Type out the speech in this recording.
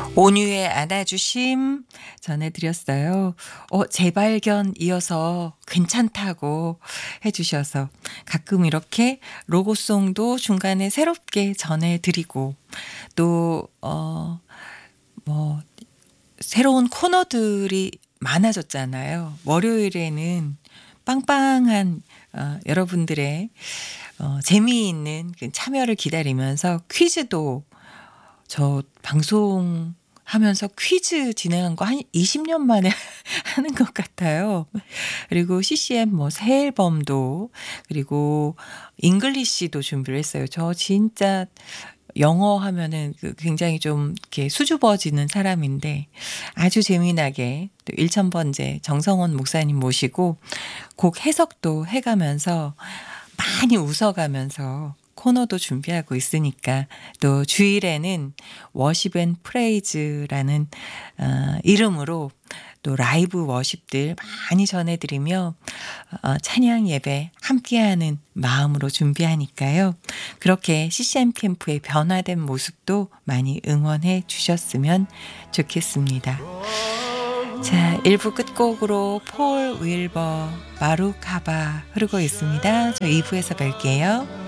온유의 안아주심 전해드렸어요. 재발견 이어서 괜찮다고 해주셔서 가끔 이렇게 로고송도 중간에 새롭게 전해드리고 또 뭐 새로운 코너들이 많아졌잖아요. 월요일에는 빵빵한 여러분들의 재미있는 그 참여를 기다리면서 퀴즈도 저 방송하면서 퀴즈 진행한 거 한 20년 만에 하는 것 같아요. 그리고 CCM 뭐 새 앨범도 그리고 잉글리시도 준비를 했어요. 저 진짜 영어 하면은 굉장히 좀 이렇게 수줍어지는 사람인데 아주 재미나게 또 일천번째 정성원 목사님 모시고 곡 해석도 해 가면서 많이 웃어 가면서 코너도 준비하고 있으니까 또 주일에는 워십 앤 프레이즈라는 이름으로 또 라이브 워십들 많이 전해 드리며 찬양 예배 함께하는 마음으로 준비하니까요. 그렇게 CCM 캠프의 변화된 모습도 많이 응원해 주셨으면 좋겠습니다. 자, 1부 끝곡으로 폴 윌버 마루카바 흐르고 있습니다. 저 2부에서 뵐게요.